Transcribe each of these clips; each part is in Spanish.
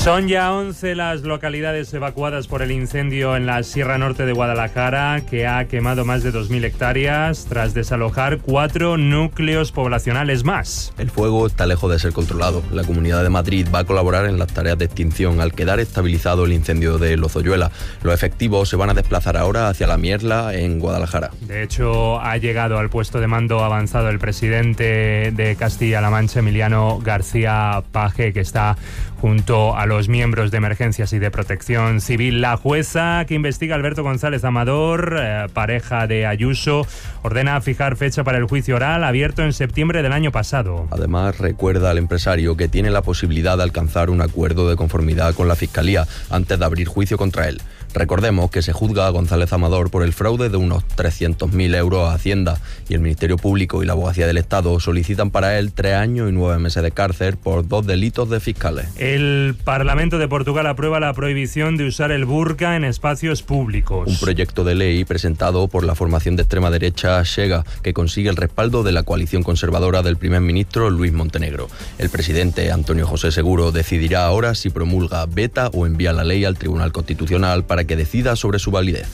Son ya 11 las localidades evacuadas por el incendio en la Sierra Norte de Guadalajara, que ha quemado más de 2.000 hectáreas tras desalojar 4 núcleos poblacionales más. El fuego está lejos de ser controlado. La Comunidad de Madrid va a colaborar en las tareas de extinción al quedar estabilizado el incendio de Lozoyuela. Los efectivos se van a desplazar ahora hacia La Mierla, en Guadalajara. De hecho, ha llegado al puesto de mando avanzado el presidente de Castilla-La Mancha, Emiliano García Paje, que está junto a los miembros de Emergencias y de Protección Civil. La jueza que investiga, Alberto González Amador, pareja de Ayuso, ordena fijar fecha para el juicio oral abierto en septiembre del año pasado. Además, recuerda al empresario que tiene la posibilidad de alcanzar un acuerdo de conformidad con la Fiscalía antes de abrir juicio contra él. Recordemos que se juzga a González Amador por el fraude de unos 300.000 euros a Hacienda y el Ministerio Público y la Abogacía del Estado solicitan para él 3 años y 9 meses de cárcel por 2 delitos de fiscales. El Parlamento de Portugal aprueba la prohibición de usar el burka en espacios públicos. Un proyecto de ley presentado por la formación de extrema derecha Chega, que consigue el respaldo de la coalición conservadora del primer ministro Luis Montenegro. El presidente Antonio José Seguro decidirá ahora si promulga, veta o envía la ley al Tribunal Constitucional para que decida sobre su validez.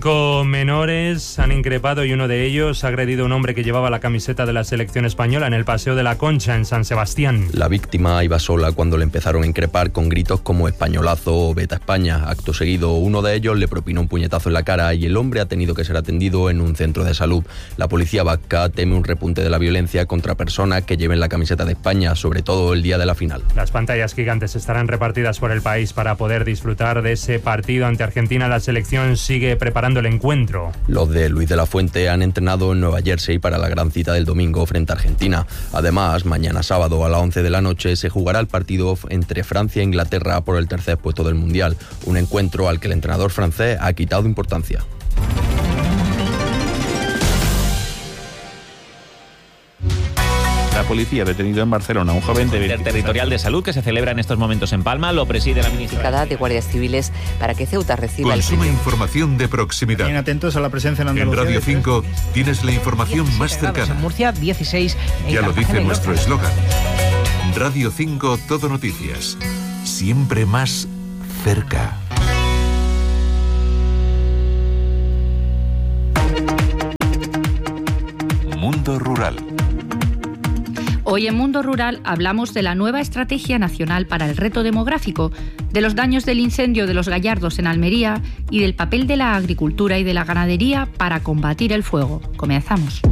5 menores han increpado y uno de ellos ha agredido a un hombre que llevaba la camiseta de la selección española en el Paseo de la Concha, en San Sebastián. La víctima iba sola cuando le empezaron a increpar con gritos como españolazo o veta España. Acto seguido, uno de ellos le propinó un puñetazo en la cara y el hombre ha tenido que ser atendido en un centro de salud. La policía vasca teme un repunte de la violencia contra personas que lleven la camiseta de España, sobre todo el día de la final. Las pantallas gigantes estarán repartidas por el país para poder disfrutar de ese partido ante Argentina. La selección sigue preparando el encuentro. Los de Luis de la Fuente han entrenado en Nueva Jersey para la gran cita del domingo frente a Argentina. Además, mañana sábado a las 11 de la noche se jugará el partido entre Francia e Inglaterra por el tercer puesto del Mundial, un encuentro al que el entrenador francés ha quitado importancia. La policía ha detenido en Barcelona a un joven de territorial de salud que se celebra en estos momentos en Palma. Lo preside la ministra de Guardias Civiles para que Ceuta reciba Consuma información de proximidad. Bien atentos a la presencia en Andalucía. En Radio 5 tienes la información más cercana. En Murcia, 16. Ya lo dice nuestro eslogan. Radio 5 Todo Noticias. Siempre más cerca. Mundo Rural. Hoy en Mundo Rural hablamos de la nueva Estrategia Nacional para el Reto Demográfico, de los daños del incendio de los Gallardos en Almería y del papel de la agricultura y de la ganadería para combatir el fuego. Comenzamos.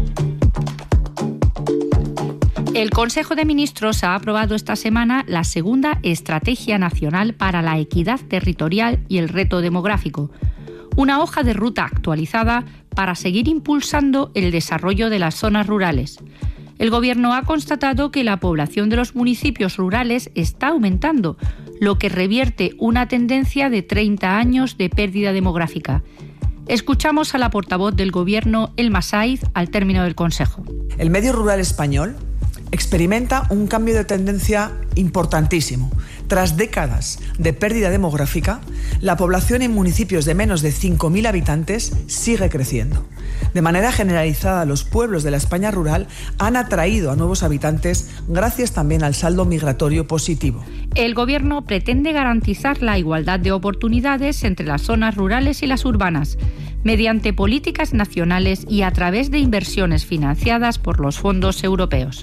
El Consejo de Ministros ha aprobado esta semana la segunda Estrategia Nacional para la Equidad Territorial y el Reto Demográfico, una hoja de ruta actualizada para seguir impulsando el desarrollo de las zonas rurales. El Gobierno ha constatado que la población de los municipios rurales está aumentando, lo que revierte una tendencia de 30 años de pérdida demográfica. Escuchamos a la portavoz del Gobierno, Elma Saiz, al término del Consejo. El medio rural español experimenta un cambio de tendencia importantísimo. Tras décadas de pérdida demográfica, la población en municipios de menos de 5.000 habitantes sigue creciendo. De manera generalizada, los pueblos de la España rural han atraído a nuevos habitantes gracias también al saldo migratorio positivo. El Gobierno pretende garantizar la igualdad de oportunidades entre las zonas rurales y las urbanas, mediante políticas nacionales y a través de inversiones financiadas por los fondos europeos.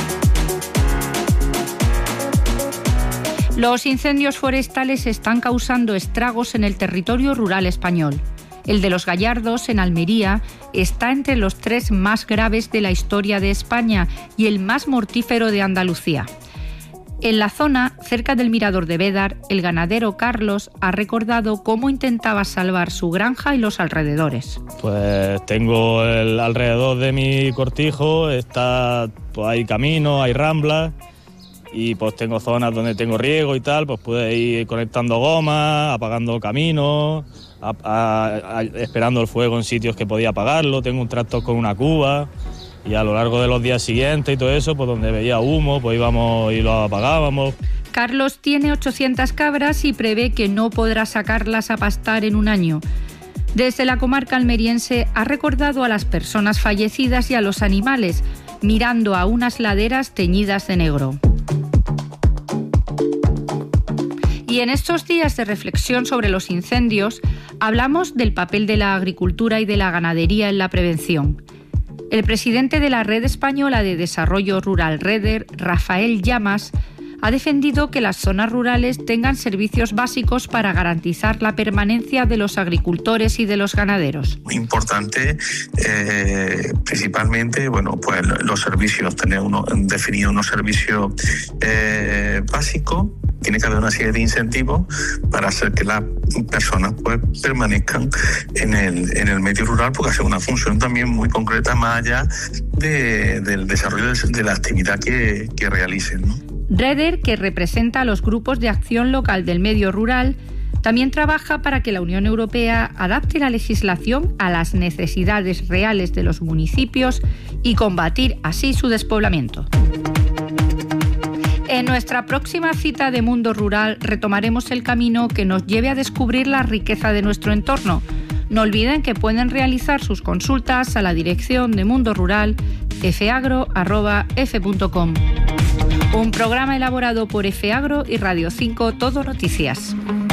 Los incendios forestales están causando estragos en el territorio rural español. El de los Gallardos, en Almería, está entre los 3 más graves de la historia de España y el más mortífero de Andalucía. En la zona, cerca del mirador de Bédar, el ganadero Carlos ha recordado cómo intentaba salvar su granja y los alrededores. Pues tengo el alrededor de mi cortijo, pues hay camino, hay ramblas. Y pues tengo zonas donde tengo riego y tal, pues puedo ir conectando gomas, apagando caminos, esperando el fuego en sitios que podía apagarlo. Tengo un tractor con una cuba y a lo largo de los días siguientes y todo eso, pues donde veía humo, pues íbamos y lo apagábamos. Carlos tiene 800 cabras y prevé que no podrá sacarlas a pastar en un año. Desde la comarca almeriense ha recordado a las personas fallecidas y a los animales, mirando a unas laderas teñidas de negro. Y Y en estos días de reflexión sobre los incendios, hablamos del papel de la agricultura y de la ganadería en la prevención. El presidente de la Red Española de Desarrollo Rural REDER, Rafael Llamas, ha defendido que las zonas rurales tengan servicios básicos para garantizar la permanencia de los agricultores y de los ganaderos. Muy importante, principalmente, pues los servicios, definir unos servicios básicos. Tiene que haber una serie de incentivos para hacer que las personas pues permanezcan en el medio rural, porque hace una función también muy concreta más allá del desarrollo de la actividad que realicen, ¿no? REDER, que representa a los grupos de acción local del medio rural, también trabaja para que la Unión Europea adapte la legislación a las necesidades reales de los municipios y combatir así su despoblamiento. En nuestra próxima cita de Mundo Rural retomaremos el camino que nos lleve a descubrir la riqueza de nuestro entorno. No olviden que pueden realizar sus consultas a la dirección de Mundo Rural fagro@f.com. Un programa elaborado por FAGRO y Radio 5 Todo Noticias.